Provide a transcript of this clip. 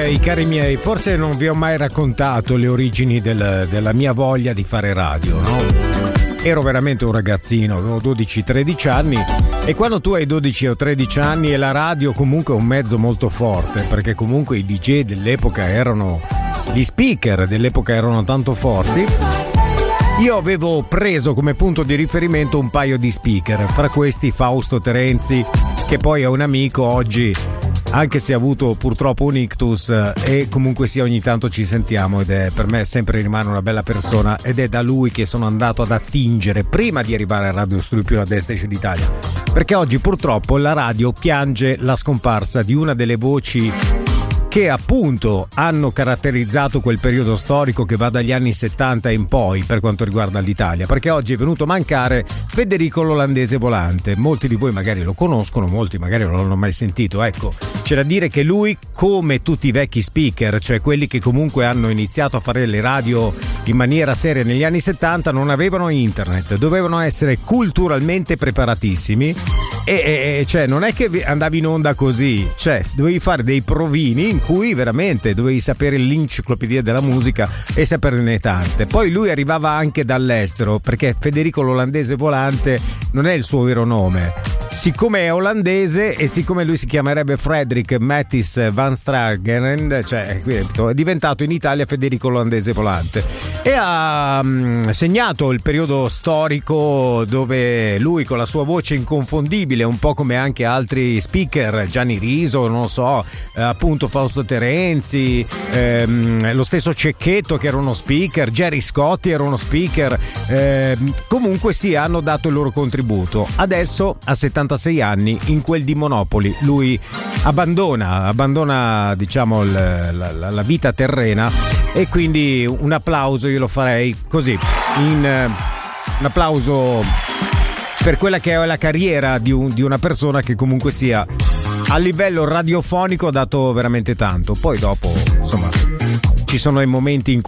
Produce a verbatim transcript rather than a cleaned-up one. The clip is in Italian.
miei, cari miei, forse non vi ho mai raccontato le origini del, della mia voglia di fare radio, no? Ero veramente un ragazzino, avevo dodici tredici anni, e quando tu hai dodici o tredici anni e la radio comunque è un mezzo molto forte, perché comunque i D J dell'epoca erano, gli speaker dell'epoca erano tanto forti, io avevo preso come punto di riferimento un paio di speaker, fra questi Fausto Terenzi, che poi è un amico oggi, anche se ha avuto purtroppo un ictus, e comunque sia ogni tanto ci sentiamo, ed è per me sempre rimane una bella persona, ed è da lui che sono andato ad attingere prima di arrivare a Radio Studio Più, la Destination d'Italia, perché oggi purtroppo la radio piange la scomparsa di una delle voci che appunto hanno caratterizzato quel periodo storico che va dagli anni settanta in poi per quanto riguarda l'Italia, perché oggi è venuto a mancare Federico l'Olandese Volante. Molti di voi magari lo conoscono, molti magari non l'hanno mai sentito. Ecco, c'è da dire che lui, come tutti i vecchi speaker, cioè quelli che comunque hanno iniziato a fare le radio in maniera seria negli anni settanta, non avevano internet, dovevano essere culturalmente preparatissimi, e, e cioè non è che andavi in onda così, cioè dovevi fare dei provini in cui veramente dovevi sapere l'enciclopedia della musica e saperne tante. Poi lui arrivava anche dall'estero, perché Federico l'Olandese Volante non è il suo vero nome, siccome è olandese e siccome lui si chiamerebbe Frederik Matthijs van Strageren, cioè è diventato in Italia Federico l'Olandese Volante, e ha mh, segnato il periodo storico dove lui con la sua voce inconfondibile, un po' come anche altri speaker, Gianni Riso, non so, eh, appunto Fausto Terenzi, ehm, lo stesso Cecchetto che era uno speaker, Gerry Scotti era uno speaker, ehm, comunque sì, hanno dato il loro contributo. Adesso a settantasei anni, in quel di Monopoli, lui abbandona abbandona diciamo il, la, la vita terrena, e quindi un applauso io lo farei così, in uh, un applauso per quella che è la carriera di, un, di una persona che comunque sia a livello radiofonico ha dato veramente tanto. Poi dopo insomma ci sono i momenti in cui